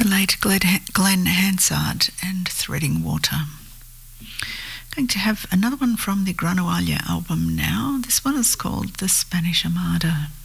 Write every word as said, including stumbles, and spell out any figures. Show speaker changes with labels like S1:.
S1: late Glen Glen Hansard and Threading Water. Going to have another one from the Granualia album now. This one is called The Spanish Armada.